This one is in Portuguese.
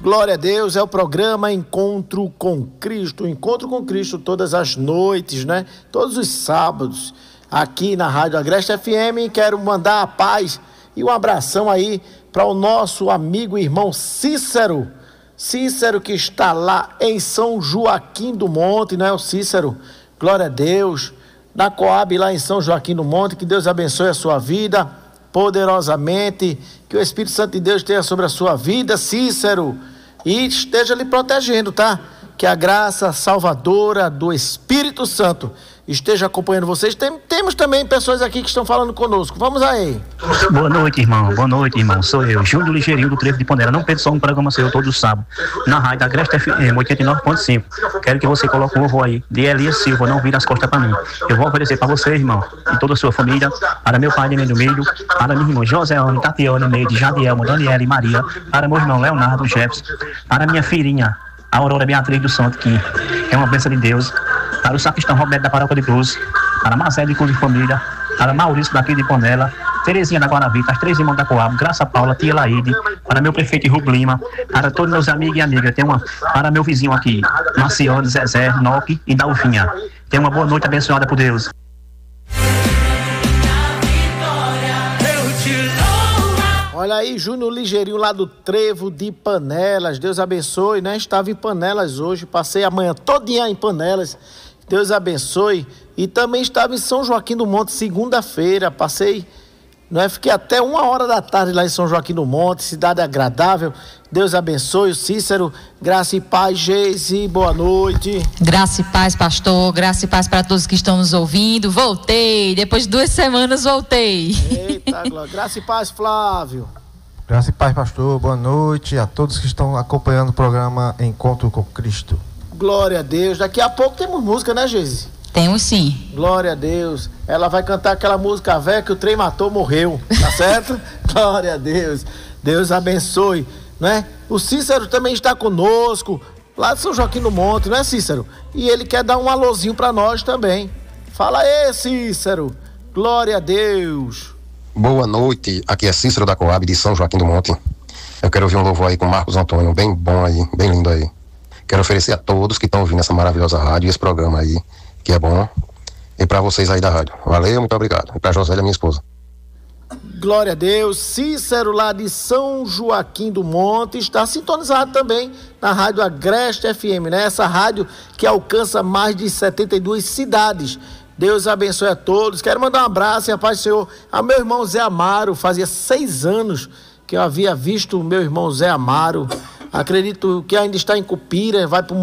Glória a Deus, é o programa Encontro com Cristo. Encontro com Cristo todas as noites, né? Todos os sábados, aqui na Rádio Agreste FM. Quero mandar a paz e um abração aí para o nosso amigo e irmão Cícero. Cícero, que está lá em São Joaquim do Monte, não é o Cícero? Glória a Deus. Na Coab, lá em São Joaquim do Monte. Que Deus abençoe a sua vida poderosamente. Que o Espírito Santo de Deus esteja sobre a sua vida, Cícero. E esteja lhe protegendo, tá? Que a graça salvadora do Espírito Santo esteja acompanhando vocês. Temos também pessoas aqui que estão falando conosco. Vamos aí. Boa noite, irmão. Boa noite, irmão. Sou eu, Júlio Ligeirinho, do Trevo de Ponera. Não perca só um programa seu todo sábado, na Rádio Agreste FM 89.5. Quero que você coloque um louvor aí de Elias Silva, Não Vira as Costas para mim. Eu vou oferecer para você, irmão, e toda a sua família, para meu pai, Nenê do Milho, para meu irmão Joséone, Tatiane, Neide, Jadielmo, Daniela e Maria, para meu irmão Leonardo Jefferson, para minha filhinha, Aurora Beatriz do Santo, que é uma bênção de Deus, para o sacristão Roberto da Paróquia de Cruz, para Marcelo de Cruz de Família, para Maurício daqui de Ponela, Terezinha da Guanavita, as 3 irmãs da Coab, Graça Paula, Tia Laide, para meu prefeito Rubem Lima, para todos meus amigos e amigas, para meu vizinho aqui, Marcione, Zezé, Noque e Dalfinha. Tenha uma boa noite abençoada por Deus. Olha aí, Júnior Ligeirinho lá do Trevo de Panelas. Deus abençoe, né? Estava em Panelas hoje, passei a manhã todinha em Panelas. Deus abençoe. E também estava em São Joaquim do Monte segunda-feira. Passei, né? Fiquei até 1h da tarde lá em São Joaquim do Monte, cidade agradável. Deus abençoe o Cícero. Graça e paz, Geise. Boa noite. Graça e paz, pastor. Graça e paz para todos que estão nos ouvindo. Voltei. Depois de 2 semanas, voltei. Eita, glória. Graça e paz, Flávio. Graça e paz, pastor. Boa noite a todos que estão acompanhando o programa Encontro com Cristo. Glória a Deus. Daqui a pouco temos música, né, Geise? Temos sim. Glória a Deus. Ela vai cantar aquela música velha que o trem matou, morreu. Tá certo? Glória a Deus. Deus abençoe, né? O Cícero também está conosco, lá de São Joaquim do Monte, não é, Cícero? E ele quer dar um alôzinho para nós também. Fala aí, Cícero. Glória a Deus. Boa noite. Aqui é Cícero da Coab de São Joaquim do Monte. Eu quero ouvir um louvor aí com Marcos Antônio, bem bom aí, bem lindo aí. Quero oferecer a todos que estão ouvindo essa maravilhosa rádio, esse programa aí, que é bom, e para vocês aí da rádio. Valeu, muito obrigado. E para Josélia, minha esposa. Glória a Deus. Cícero lá de São Joaquim do Monte está sintonizado também na Rádio Agreste FM, né? Essa rádio que alcança mais de 72 cidades. Deus abençoe a todos. Quero mandar um abraço e a paz do Senhor ao meu irmão Zé Amaro. Fazia 6 anos que eu havia visto o meu irmão Zé Amaro. Acredito que ainda está em Cupira, vai para